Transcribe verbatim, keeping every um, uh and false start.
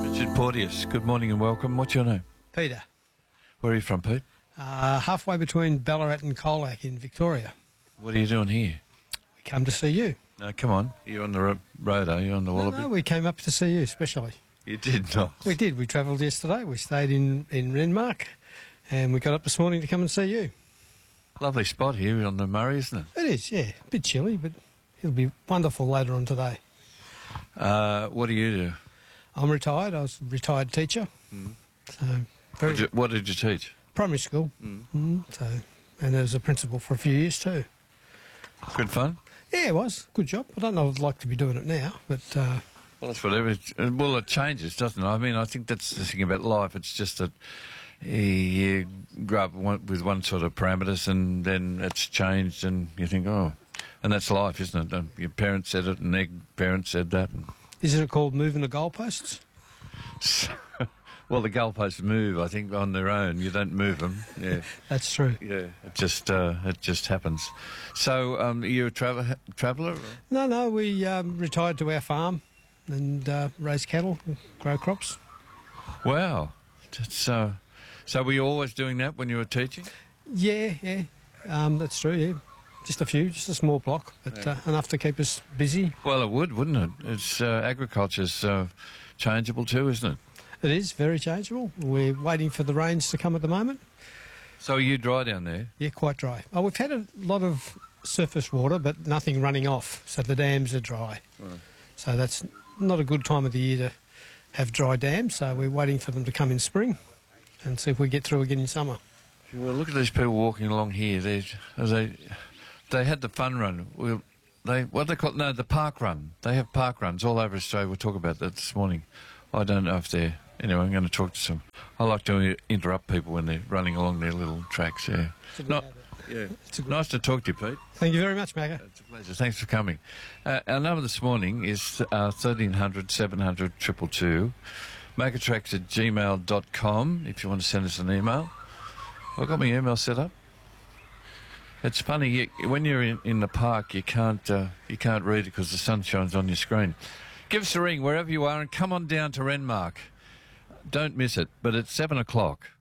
Richard Porteous, good morning and welcome. What's your name? Peter. Where are you from, Pete? Uh, halfway between Ballarat and Colac in Victoria. What are you doing here? We come to see you. No, come on. You're on the ro- road, are you, on the No, Wallaby? no, we came up to see you especially. You did not. We did. We travelled yesterday. We stayed in, in Renmark and we got up this morning to come and see you. Lovely spot here on the Murray, isn't it? It is, yeah. A bit chilly, but it'll be wonderful later on today. Uh, what do you do? I'm retired. I was a retired teacher. Mm. So, very What did you, what did you teach? primary school. Mm. Mm, so, and as a principal for a few years too. Good fun? Yeah, it was. Good job. I don't know if I'd like to be doing it now, but uh, Well, that's whatever. Well, it changes, doesn't it? I mean, I think that's the thing about life. It's just that you grow up one, with one sort of parameters and then it's changed and you think, oh, and that's life, isn't it? Your parents said it and their parents said that. And isn't it called moving the goalposts? well, the goalposts move, I think, on their own. You don't move them. Yeah, That's true. yeah. It just uh, it just happens. So, um, you're a travel traveller? No, no, we um, retired to our farm and uh, raise cattle, and grow crops. Wow. That's, uh, so were you always doing that when you were teaching? Yeah, yeah, um, that's true, yeah. Just a few, just a small block, but Yeah. uh, enough to keep us busy. Well, it would, wouldn't it? It's uh, agriculture's uh, changeable too, isn't it? It is very changeable. We're waiting for the rains to come at the moment. So are you dry down there? Yeah, quite dry. Oh, we've had a lot of surface water, but nothing running off, so the dams are dry. Right. So that's not a good time of the year to have dry dams, so we're waiting for them to come in spring and see if we get through again in summer. Well, look at these people walking along here. They they they had the fun run. Well, they what they call no the park run. They have park runs all over Australia. We'll talk about that this morning. I don't know if they're anyway. I'm going to talk to some. I like to interrupt people when they're running along their little tracks. Yeah, It's a good Not, habit. yeah. It's a good- Nice to talk to you, Pete. Thank you very much, Magga. It's a pleasure. Thanks for coming. Uh, our number this morning is uh, thirteen hundred seven hundred two two two. Magatrax at gmail dot com if you want to send us an email. I've got my email set up. It's funny, you, when you're in, in the park, you can't uh, you can't read it because the sun shines on your screen. Give us a ring wherever you are and come on down to Renmark. Don't miss it, but it's seven o'clock.